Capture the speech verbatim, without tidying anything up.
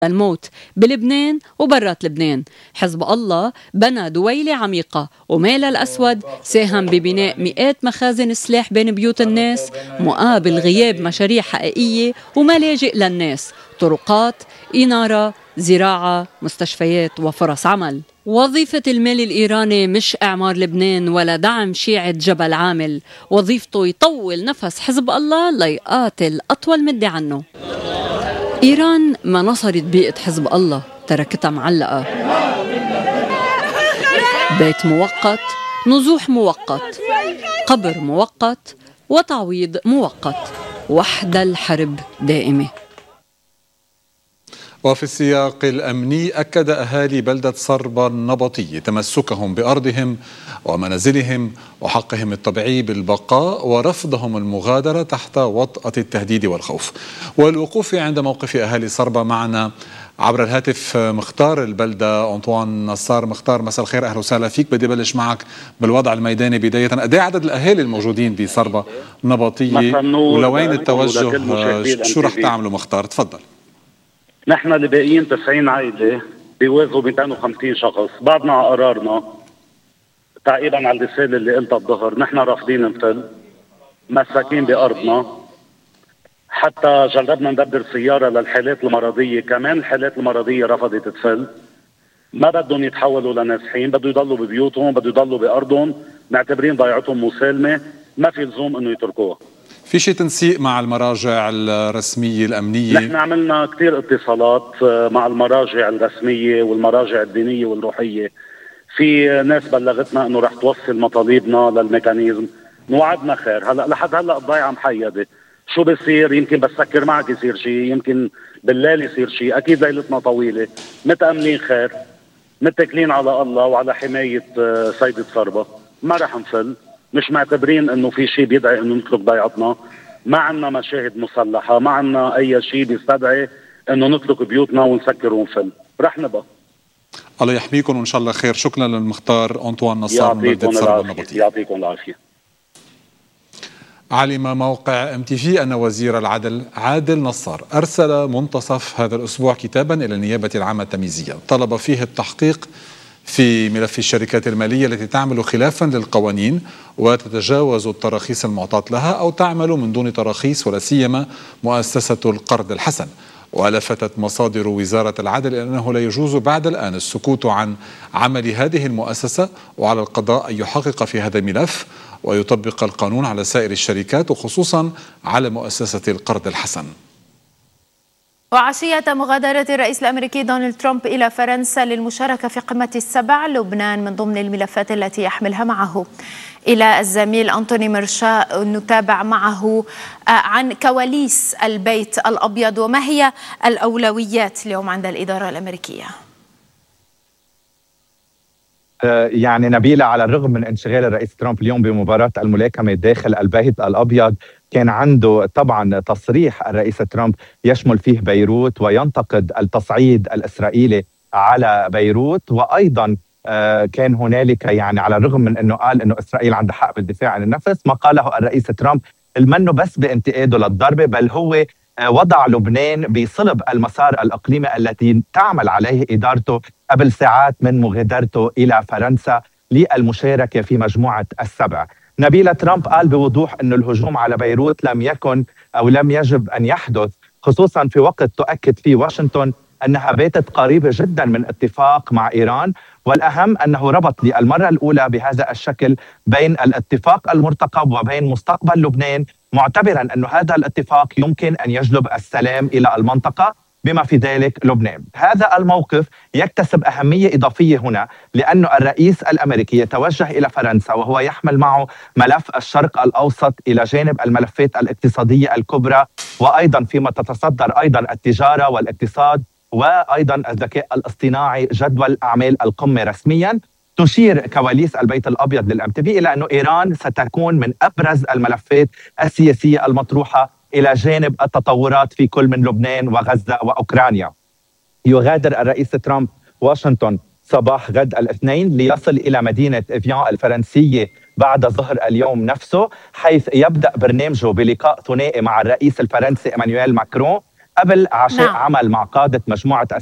الموت بلبنان وبرات لبنان. حزب الله بنى دويلة عميقة، وميلا الأسود ساهم ببناء مئات مخازن السلاح بين بيوت الناس مقابل غياب مشاريع حقيقية وملاجئ للناس، طرقات، إنارة، زراعة، مستشفيات وفرص عمل. وظيفة المال الإيراني مش إعمار لبنان ولا دعم شيعة جبل عامل، وظيفته يطول نفس حزب الله ليقاتل أطول مدة عنه. إيران ما نصرت بيئة حزب الله، تركتها معلقة. بيت مؤقت، نزوح مؤقت، قبر مؤقت، وتعويض مؤقت، وحدة الحرب دائمة. وفي السياق الأمني أكد أهالي بلدة صربا النبطية تمسكهم بأرضهم ومنازلهم وحقهم الطبيعي بالبقاء ورفضهم المغادرة تحت وطأة التهديد والخوف. والوقوف عند موقف أهالي صربا معنا عبر الهاتف مختار البلدة أنطوان نصار. مختار، مساء الخير، أهلا وسهلا فيك. بدي بلش معك بالوضع الميداني بداية. قد ايه عدد الأهالي الموجودين بصربا النبطية ولوين التوجه؟ شو رح تعملوا مختار؟ تفضل. نحن اللي باقيين تسعين عائلة بيوازوا مئتين وخمسين شخص، بعدنا على قرارنا تعقيبا على الرسالة اللي قلتها الظهر. نحن رافضين نفل، مساكين بأرضنا، حتى جربنا ندبر سيارة للحالات المرضية، كمان الحالات المرضية رفضت تفل. ما بدهم يتحولوا لنازحين، بده يضلوا ببيوتهم، بده يضلوا بأرضهم، معتبرين ضيعتهم مسالمة، ما في لزوم انه يتركوها. في شيء تنسيق مع المراجع الرسمية الأمنية؟ نحن عملنا كتير اتصالات مع المراجع الرسمية والمراجع الدينية والروحية. في ناس بلغتنا انه رح توصل مطالبنا للميكانيزم، نوعدنا خير. هلا لحد هلا الضيعة محيدة، شو بصير؟ يمكن بسكر معك يصير شيء، يمكن بالليل يصير شيء، اكيد ليلتنا طويلة. متأملين خير، متكلين على الله وعلى حماية سيدة صربا. ما رح نفل، مش معتبرين انه في شيء بيدعي انه نترك ضيعتنا. ما عنا مشاهد مسلحة، ما عنا اي شيء بيستدعي انه نترك بيوتنا ونسكر ونفل. رح نبقى. الله يحميكم وان شاء الله خير. شكرا للمختار أنطوان نصار من بلدة صربا النبطية. يعطيكم العافية. علم موقع ام تي في أن وزير العدل عادل نصار أرسل منتصف هذا الأسبوع كتابا إلى النيابة العامة التمييزية طلب فيه التحقيق في ملف الشركات المالية التي تعمل خلافا للقوانين وتتجاوز التراخيص المعطاة لها أو تعمل من دون تراخيص، ولا سيما مؤسسة القرض الحسن. ولفتت مصادر وزارة العدل إلى أنه لا يجوز بعد الآن السكوت عن عمل هذه المؤسسة، وعلى القضاء أن يحقق في هذا الملف ويطبق القانون على سائر الشركات وخصوصا على مؤسسة القرض الحسن. وعشية مغادرة الرئيس الأمريكي دونالد ترامب إلى فرنسا للمشاركة في قمة السبع، لبنان من ضمن الملفات التي يحملها معه. إلى الزميل أنتوني مرشا نتابع معه عن كواليس البيت الأبيض وما هي الأولويات اليوم عند الإدارة الأمريكية. يعني نبيلة، على الرغم من انشغال الرئيس ترامب اليوم بمباراة الملاكمة داخل البيت الأبيض، كان عنده طبعا تصريح الرئيس ترامب يشمل فيه بيروت وينتقد التصعيد الإسرائيلي على بيروت. وأيضا كان هنالك يعني على الرغم من أنه قال أنه إسرائيل عندها حق بالدفاع عن النفس، ما قاله الرئيس ترامب المنه بس بانتقاده للضربة، بل هو وضع لبنان بصلب المسار الإقليمي التي تعمل عليه إدارته قبل ساعات من مغادرته إلى فرنسا للمشاركة في مجموعة السبع. نبيلة، ترامب قال بوضوح أن الهجوم على بيروت لم يكن أو لم يجب أن يحدث، خصوصا في وقت تؤكد فيه واشنطن أنها باتت قريبة جدا من اتفاق مع إيران، والأهم أنه ربط للمرة الأولى بهذا الشكل بين الاتفاق المرتقب وبين مستقبل لبنان، معتبرا أن هذا الاتفاق يمكن أن يجلب السلام إلى المنطقة بما في ذلك لبنان. هذا الموقف يكتسب أهمية إضافية هنا لأن الرئيس الأمريكي يتوجه إلى فرنسا وهو يحمل معه ملف الشرق الأوسط إلى جانب الملفات الاقتصادية الكبرى، وأيضا فيما تتصدر أيضا التجارة والاقتصاد وأيضا الذكاء الاصطناعي جدول أعمال القمة رسميا. تشير كواليس البيت الأبيض للأم تي في إلى أن إيران ستكون من أبرز الملفات السياسية المطروحة إلى جانب التطورات في كل من لبنان وغزة وأوكرانيا. يغادر الرئيس ترامب واشنطن صباح غد الاثنين ليصل إلى مدينة إفيان الفرنسية بعد ظهر اليوم نفسه، حيث يبدأ برنامجه بلقاء ثنائي مع الرئيس الفرنسي إيمانويل ماكرون قبل عشاء نعم. عمل مع قادة مجموعة